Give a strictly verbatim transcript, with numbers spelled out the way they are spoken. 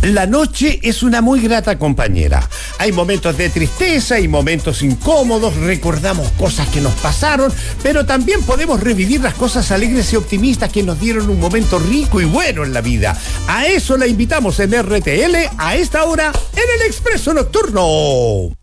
La noche es una muy grata compañera. Hay momentos de tristeza y momentos incómodos, recordamos cosas que nos pasaron, pero también podemos revivir las cosas alegres y optimistas que nos dieron un momento rico y bueno en la vida. A eso la invitamos en R T L a esta hora en el Expreso Nocturno.